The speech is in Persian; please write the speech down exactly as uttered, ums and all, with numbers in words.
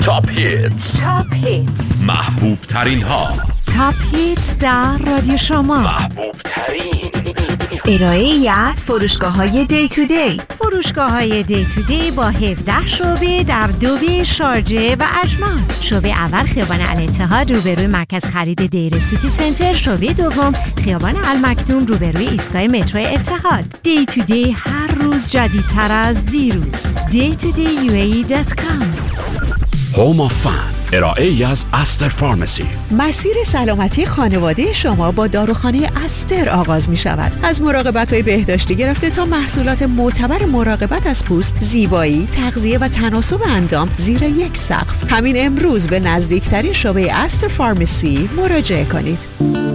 تاپ هیتس تاپ هیتس محبوب ترین ها. تاپ هیتس در رادیو شما. محبوب ترین ارائه‌ای از فروشگاه‌های دی تو دی. فروشگاه‌های دی تو دی با هفده شعبه در دوبی، شارجه و عجمان. شعبه اول خیابان الاتحاد روبروی مرکز خرید دیر سیتی سنتر. شعبه دوم خیابان المکتوم روبروی ایستگاه مترو اتحاد. دی تو دی هر روز جدیدتر از دیروز. دی تو دی یو ای ای دات کام. هوم آف فن ارائه‌ای از استر فارمسی. مسیر سلامتی خانواده شما با داروخانه استر آغاز می شود. از مراقبت‌های بهداشتی گرفته تا محصولات معتبر مراقبت از پوست، زیبایی، تغذیه و تناسب اندام زیر یک سقف. همین امروز به نزدیکترین شعبه استر فارمسی مراجعه کنید.